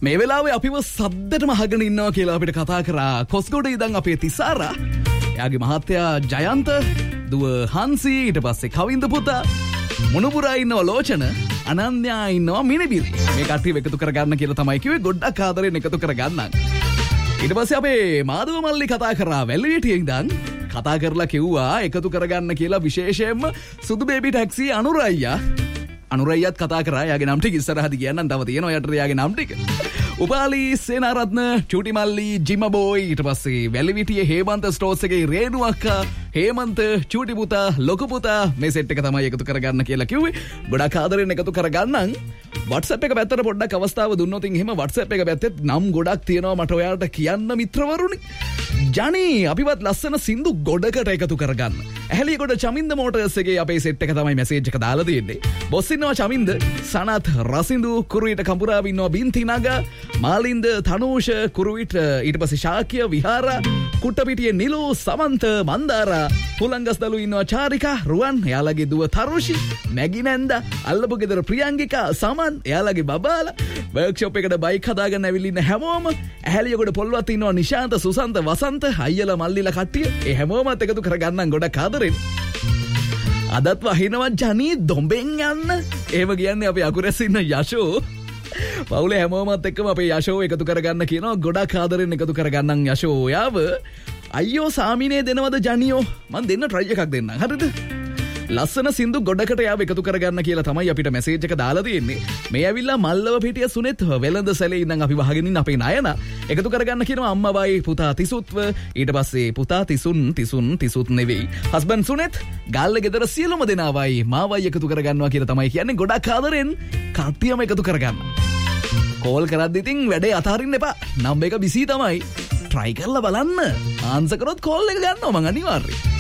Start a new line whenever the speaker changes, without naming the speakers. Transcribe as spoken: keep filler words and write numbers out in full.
මේ වෙලාවේ අපිව සද්දටම අහගෙන ඉන්නවා කියලා අපිට කතා කරා කොස්ගොඩ ඉඳන් අපේ තිසාරා, එයාගේ මහත්තයා ජයන්ත, දුව හන්සි, ඊට පස්සේ කවින්ද පුතා, මුණුපුරා ඉන්නවා ලෝචන, අනන්‍යා ඉන්නවා මිනිබිරි. මේ කට්ටිය එකතු කරගන්න කියලා තමයි කිව්වේ. ගොඩක් ආදරෙන් එකතු කරගන්නම්. ඊට පස්සේ අපේ මාධව මල්ලි කතා කරා වැල්ලිවිටියේ ඉඳන් කතා කරලා කිව්වා එකතු කරගන්න කියලා. විශේෂයෙන්ම සුදු බේබි ටැක්සි අනුරයියා අනුරයියත් කතා කරා. යාගේ නම් ටික ඉස්සරහදී කියන්නම්, තව තියෙනවා යට යාගේ නම් ටික. උපාලි සේනාරත්න, චූටි මල්ලි, ජිම බෝයි, ඊට පස්සේ වැලිවිටියේ හේමන්ත ස්ටෝර්ස් එකේ රේණු අක්කා, හේමන්ත, චූටි පුතා, ලොකු පුතා මේ සෙට් එක තමයි එකතු කරගන්න කියලා කිව්වේ. ගොඩක් ආදරෙන් එකතු කරගන්නම්. WhatsApp එක පැත්තට පොඩ්ඩක් අවස්ථාව දුන්නොත් එහෙම WhatsApp එක පැත්තේ නම් ගොඩක් තියෙනවා මට ඔයාලට කියන්න මිත්‍රවරුනි. ජනි අපිවත් ලස්සන සින්දු ගොඩකට එකතු කරගන්න. ඇහැලියගොඩ චමින්ද මෝටර්ස් එකේ අපේ සෙට් එක තමයි මැසේජ් එක දාලා තියෙන්නේ. බොස් ඉන්නවා චමින්ද, සනත්, රසින්දු, කුරුවිට කඹුරාව ඉන්නවා බින්ති නගා, මාලින්ද, තනූෂ, කුරුවිට, ඊට පස්සේ ශාක්‍ය, විහාරා, කුට්ටපිටියේ නිලු, සමන්ත, මන්දාරා, පුලංගස්දලු ඉන්නවා චාරිකා, රුවන්, එයාලගේ දුව තරුෂි, නැගිනැන්ද, අල්ලපු ගෙදර ප්‍රියංගිකා, සමන්, එයාලගේ බබාලා, වර්ක්ෂොප් එකට බයික් හදාගන්න ඇවිල්ලා ඉන්න හැමෝම, ඇහැලියගොඩ පොල්වත් ඉන්නවා නිශාන්ත, සුසන්ත, වසන්ත, අයියලා මල්ලිලා කට්ටිය. ඒ හැමෝමත් එකතු කරගන්නම් ගොඩක් ආදරෙන්. අදත් වහිනවා ජනී දොඹෙන් යන්න. එහෙම කියන්නේ අපි අකුරැස් ඉන්න යෂෝ. පවුලේ හැමෝමත් එක්කම අපේ යෂෝ එකතු කරගන්න කියනවා. ගොඩක් ආදරෙන් එකතු කරගන්නම් යෂෝ ඔයාව. අයියෝ සාමිනේ දෙනවද ජනියෝ? මං දෙන්න try එකක් දෙන්නම්. හරිද? ලස්සන සින්දු ගොඩකට යාව එකතු කරගන්න කියලා තමයි අපිට මැසේජ් එක දාලා තියෙන්නේ. මේ ඇවිල්ලා මල්ලව පිටිය සුනෙත් වෙළඳ සැලේ ඉඳන් අපි වහගෙන ඉන්න අපේ නයන එකතු කරගන්න කියනවා. අම්මවයි පුතා තිසුත්ව, ඊට පස්සේ පුතා තිසුන් තිසුන් තිසුත් නෙවෙයි, හස්බන්ඩ් සුනෙත්, ගාල්ල ගෙදර සියලුම දෙනාවයි මාවයි එකතු කරගන්නවා කියලා තමයි කියන්නේ. ගොඩක් ආදරෙන් කට්ටියම එකතු කරගන්න. කෝල් කරද්දි ඉතින් වැඩේ අතාරින්න එපා. නම් එක බිසී තමයි. try කරලා බලන්න. ආන්සර් කරොත් කෝල් එක ගන්නවා මං අනිවාර්යයෙන්.